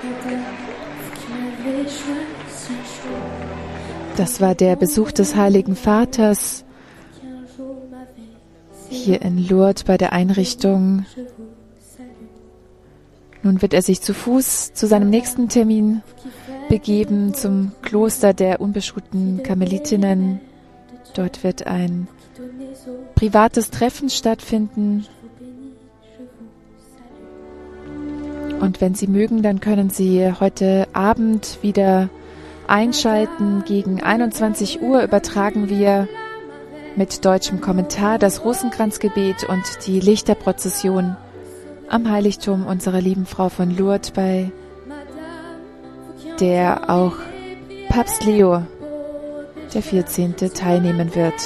Das war der Besuch des Heiligen Vaters hier in Lourdes bei der Einrichtung. Nun wird er sich zu Fuß zu seinem nächsten Termin begeben, zum Kloster der unbeschuhten Karmelitinnen. Dort wird ein privates Treffen stattfinden. Und wenn Sie mögen, dann können Sie heute Abend wieder einschalten. Gegen 21 Uhr übertragen wir mit deutschem Kommentar das Rosenkranzgebet und die Lichterprozession am Heiligtum unserer lieben Frau von Lourdes, bei der auch Papst Leo der 14. teilnehmen wird.